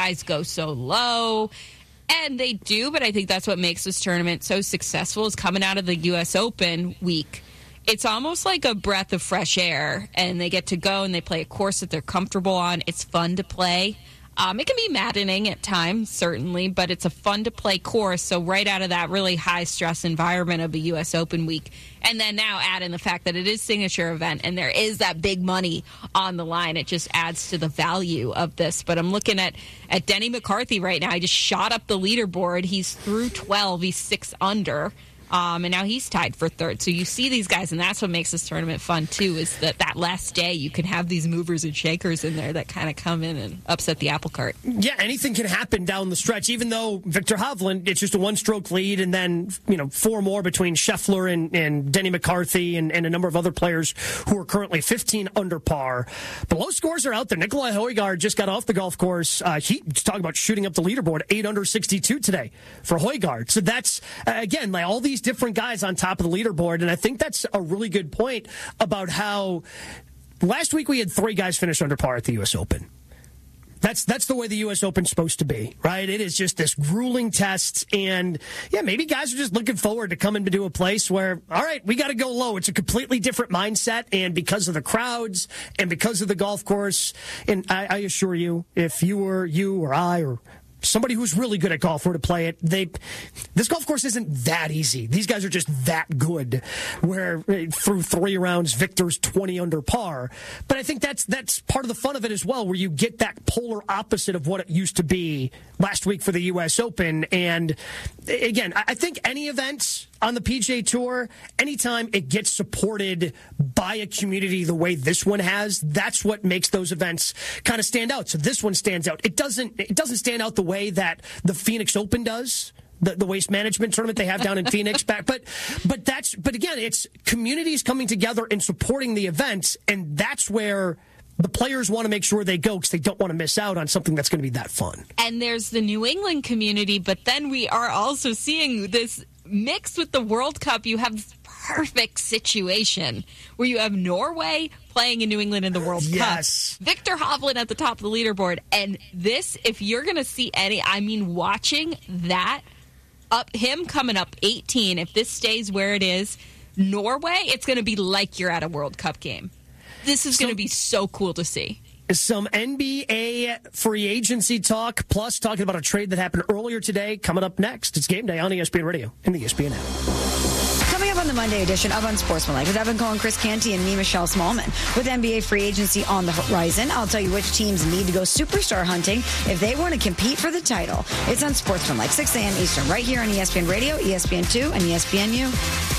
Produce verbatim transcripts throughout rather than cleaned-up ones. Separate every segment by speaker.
Speaker 1: guys go so low. And they do, but I think that's what makes this tournament so successful is coming out of the U S Open week. It's almost like a breath of fresh air, and they get to go and they play a course that they're comfortable on. It's fun to play. Um, it can be maddening at times, certainly, but it's a fun-to-play course. So right out of that really high-stress environment of a U S Open week, and then now add in the fact that it is a signature event and there is that big money on the line, it just adds to the value of this. But I'm looking at, at Denny McCarthy right now. He just shot up the leaderboard. He's through twelve. He's six under. Um, and now he's tied for third. So you see these guys, and that's what makes this tournament fun, too, is that that last day you can have these movers and shakers in there that kind of come in and upset the apple cart.
Speaker 2: Yeah, anything can happen down the stretch, even though Viktor Hovland, it's just a one-stroke lead, and then, you know, four more between Scheffler and, and Denny McCarthy and, and a number of other players who are currently fifteen under par. The low scores are out there. Nikolai Højgaard just got off the golf course. Uh, he's talking about shooting up the leaderboard, eight under sixty-two today for Højgaard. So that's, uh, again, like all these different guys on top of the leaderboard, and I think that's a really good point about how last week we had three guys finish under par at the U S Open. That's that's the way the U S Open's supposed to be, right? It is just this grueling test, and yeah, maybe guys are just looking forward to coming to a place where, all right, we got to go low. It's a completely different mindset, and because of the crowds and because of the golf course, and I, I assure you, if you were you or I or somebody who's really good at golf were to play it, they this golf course isn't that easy. These guys are just that good, where through three rounds, Viktor's twenty under par. But I think that's that's part of the fun of it as well, where you get that polar opposite of what it used to be last week for the U S Open. And again, I think any event on the P G A Tour, anytime it gets supported by a community the way this one has, that's what makes those events kind of stand out. So this one stands out. It doesn't it doesn't stand out the way that the Phoenix Open does, the, the waste management tournament they have down in Phoenix. Back, but but that's but again, it's communities coming together and supporting the events, and that's where the players want to make sure they go because they don't want to miss out on something that's going to be that fun.
Speaker 1: And there's the New England community, but then we are also seeing this mixed with the World Cup. You have this perfect situation where you have Norway playing in New England in the World
Speaker 2: yes.
Speaker 1: Cup. Viktor Hovland at the top of the leaderboard. And this, if you're going to see any, I mean, watching that, up him coming up eighteen, if this stays where it is, Norway, it's going to be like you're at a World Cup game. This is so, going to be so cool to see.
Speaker 2: Some N B A free agency talk, plus talking about a trade that happened earlier today, coming up next. It's Game Day on E S P N Radio and the E S P N app.
Speaker 3: Coming up on the Monday edition of Unsportsmanlike with Evan Cohen, Chris Canty, and me, Michelle Smallman. With N B A free agency on the horizon, I'll tell you which teams need to go superstar hunting if they want to compete for the title. It's Unsportsmanlike, six a.m. Eastern, right here on E S P N Radio, E S P N two, and E S P N U.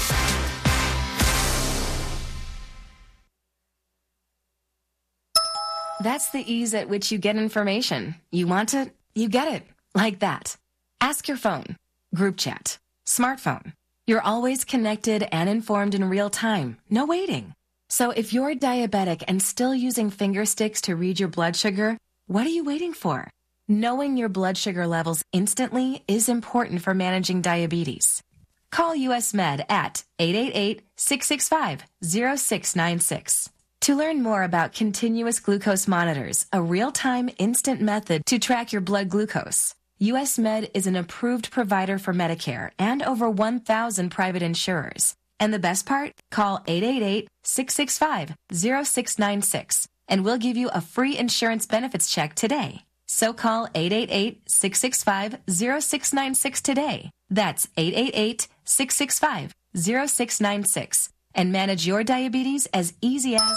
Speaker 4: That's the ease at which you get information. You want it, you get it. Like that. Ask your phone. Group chat. Smartphone. You're always connected and informed in real time. No waiting. So if you're diabetic and still using finger sticks to read your blood sugar, what are you waiting for? Knowing your blood sugar levels instantly is important for managing diabetes. Call U S Med at eight eight eight, six six five, zero six nine six. To learn more about continuous glucose monitors, a real-time instant method to track your blood glucose, U S Med is an approved provider for Medicare and over one thousand private insurers. And the best part? Call eight eight eight, six six five, zero six nine six and we'll give you a free insurance benefits check today. So call eight eight eight, six six five, zero six nine six today. That's eight eight eight, six six five, zero six nine six. And manage your diabetes as easy as...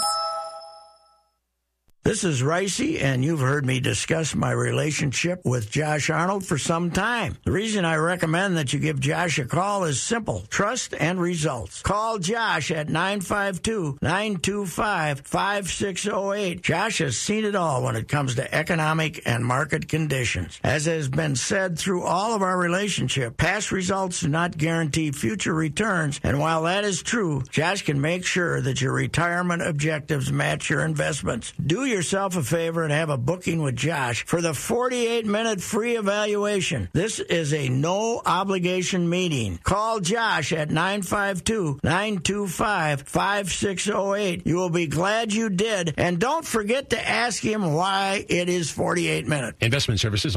Speaker 5: This is Ricey, and you've heard me discuss my relationship with Josh Arnold for some time. The reason I recommend that you give Josh a call is simple: trust and results. Call Josh at nine five two, nine two five, five six zero eight. Josh has seen it all when it comes to economic and market conditions. As has been said through all of our relationship, past results do not guarantee future returns, and while that is true, Josh can make sure that your retirement objectives match your investments. Do yourself a favor and have a booking with Josh for the forty-eight minute free evaluation. This is a no-obligation meeting. Call Josh at nine five two, nine two five, five six zero eight. You will be glad you did. And don't forget to ask him why it is forty-eight minutes.
Speaker 6: Investment services